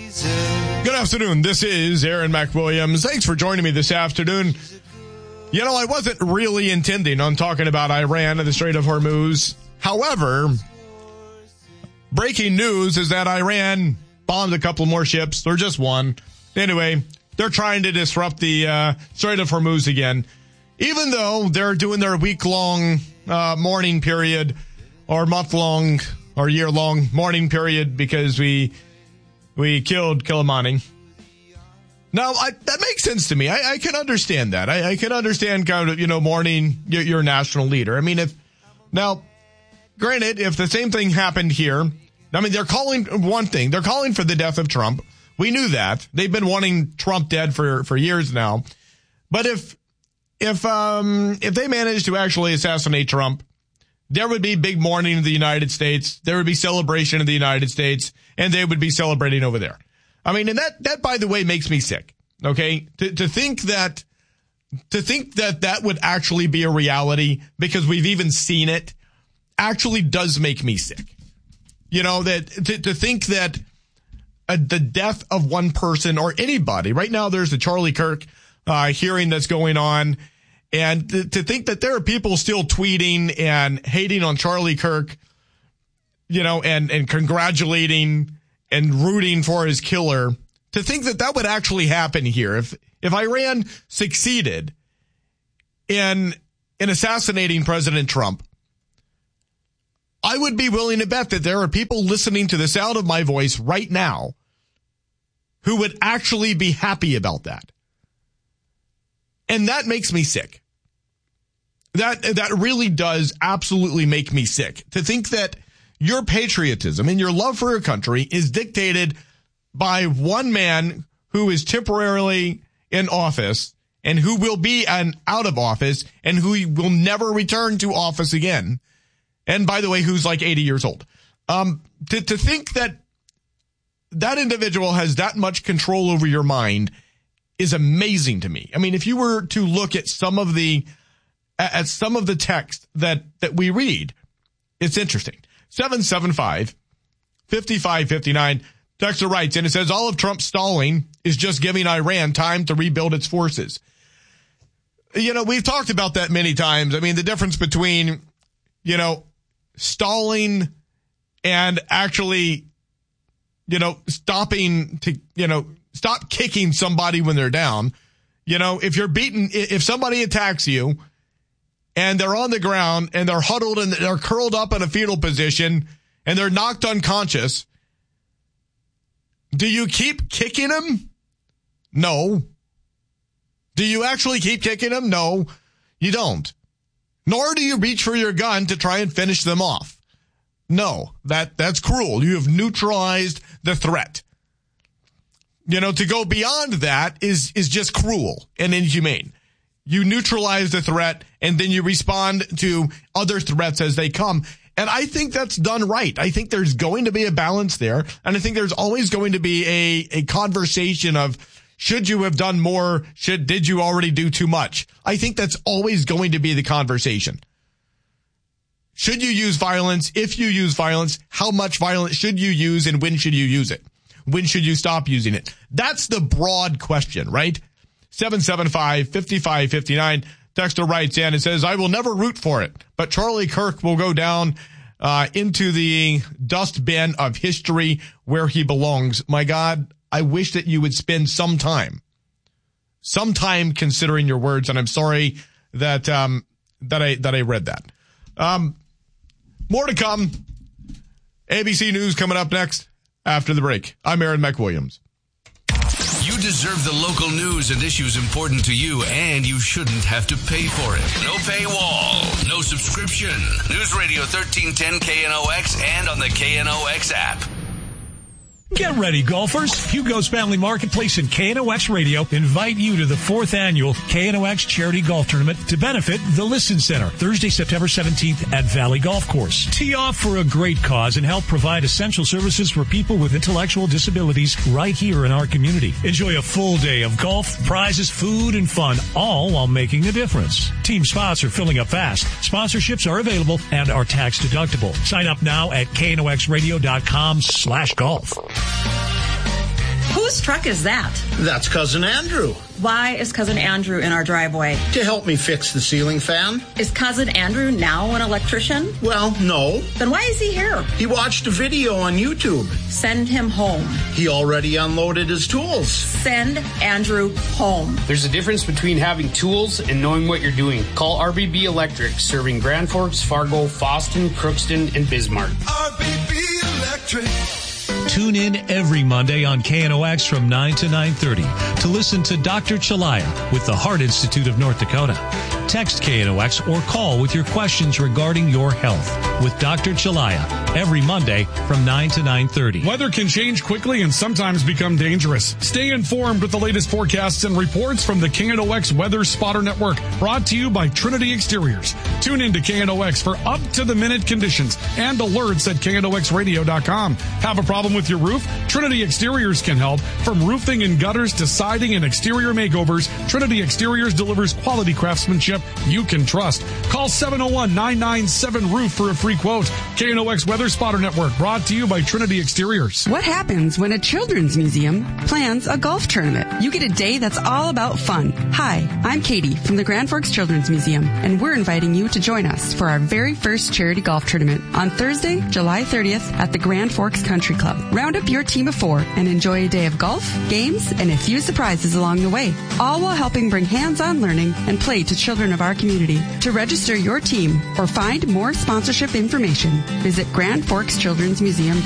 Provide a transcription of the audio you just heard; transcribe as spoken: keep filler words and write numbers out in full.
Good afternoon. This is Aaron McWilliams. Thanks for joining me this afternoon. You know, I wasn't really intending on talking about Iran and the Strait of Hormuz. However, breaking news is that Iran bombed a couple more ships, or just one. Anyway, they're trying to disrupt the uh, Strait of Hormuz again, even though they're doing their week-long uh, mourning period, or month-long, or year-long mourning period because we we killed Soleimani. Now, I, that makes sense to me. I, I can understand that. I, I can understand kind of, you know, mourning your, your national leader. I mean, if now, granted, if the same thing happened here, I mean, they're calling one thing. They're calling for the death of Trump. We knew that. They've been wanting Trump dead for, for years now. But if if um if they managed to actually assassinate Trump, there would be big mourning in the United States. There would be celebration in the United States, and they would be celebrating over there. I mean, and that, that, by the way, makes me sick. Okay. To, to think that, to think that that would actually be a reality because we've even seen it actually does make me sick. You know, that to, to think that uh, the death of one person or anybody right now, there's the Charlie Kirk, uh, hearing that's going on. And to, to think that there are people still tweeting and hating on Charlie Kirk, you know, and, and congratulating and rooting for his killer, to think that that would actually happen here. If, if Iran succeeded in, in assassinating President Trump, I would be willing to bet that there are people listening to the sound of my voice right now who would actually be happy about that. And that makes me sick. That, that really does absolutely make me sick to think that your patriotism and your love for your country is dictated by one man who is temporarily in office and who will be an out of office and who will never return to office again. And by the way, who's like eighty years old. Um, to, to think that that individual has that much control over your mind is amazing to me. I mean, if you were to look at some of the, at some of the text that, that we read, it's interesting. seven seven five, five five five nine. Texter writes, and it says, all of Trump's stalling is just giving Iran time to rebuild its forces. You know, we've talked about that many times. I mean, the difference between, you know, stalling and actually, you know, stopping to, you know, stop kicking somebody when they're down. You know, if you're beaten, if somebody attacks you and they're on the ground and they're huddled and they're curled up in a fetal position and they're knocked unconscious, do you keep kicking them? No. Do you actually keep kicking them? No, you don't. Nor do you reach for your gun to try and finish them off. No, that, that's cruel. You have neutralized the threat. You know, to go beyond that is, is just cruel and inhumane. You neutralize the threat and then you respond to other threats as they come. And I think that's done right. I think there's going to be a balance there. And I think there's always going to be a, a conversation of, should you have done more? Should, did you already do too much? I think that's always going to be the conversation. Should you use violence? If you use violence, how much violence should you use and when should you use it? When should you stop using it? That's the broad question, right? seven seven five, five five five nine. Texter writes in and says, I will never root for it, but Charlie Kirk will go down uh, into the dustbin of history where he belongs. My God, I wish that you would spend some time, some time considering your words. And I'm sorry that, um, that I, that I read that. Um, more to come. A B C News coming up next after the break. I'm Aaron McWilliams. You deserve the local news and issues important to you, and you shouldn't have to pay for it. No paywall, no subscription. News Radio thirteen ten K N O X and on the K N O X app. Get ready, golfers. Hugo's Family Marketplace and K N O X Radio invite you to the fourth annual K N O X Charity Golf Tournament to benefit the Listen Center, Thursday, September seventeenth at Valley Golf Course. Tee off for a great cause and help provide essential services for people with intellectual disabilities right here in our community. Enjoy a full day of golf, prizes, food, and fun, all while making a difference. Team spots are filling up fast. Sponsorships are available and are tax deductible. Sign up now at K N O X radio dot com slash golf. Whose truck is that? That's Cousin Andrew. Why is Cousin Andrew in our driveway? To help me fix the ceiling fan. Is Cousin Andrew now an electrician? Well, no. Then why is he here? He watched a video on YouTube. Send him home. He already unloaded his tools. Send Andrew home. There's a difference between having tools and knowing what you're doing. Call R B B Electric, serving Grand Forks, Fargo, Fosston, Crookston, and Bismarck. R B B Electric. Tune in every Monday on K N O X from nine to nine thirty to listen to Doctor Chalaya with the Heart Institute of North Dakota. Text K N O X or call with your questions regarding your health with Doctor Chalaya every Monday from nine to nine thirty. Weather can change quickly and sometimes become dangerous. Stay informed with the latest forecasts and reports from the K N O X Weather Spotter Network, brought to you by Trinity Exteriors. Tune in to K N O X for up-to-the-minute conditions and alerts at K N O X radio dot com. Have a problem with your roof? Trinity Exteriors can help. From roofing and gutters to siding and exterior makeovers, Trinity Exteriors delivers quality craftsmanship you can trust. Call seven oh one, nine nine seven, roof for a free quote. K N O X Weather Spotter Network, brought to you by Trinity Exteriors. What happens when a children's museum plans a golf tournament? You get a day that's all about fun. Hi, I'm Katie from the Grand Forks Children's Museum, and we're inviting you to join us for our very first charity golf tournament on Thursday, July thirtieth at the Grand Forks Country Club. Round up your team of four and enjoy a day of golf, games, and a few surprises along the way, all while helping bring hands-on learning and play to children of our community. To register your team or find more sponsorship information, visit grand forks children's museum dot com.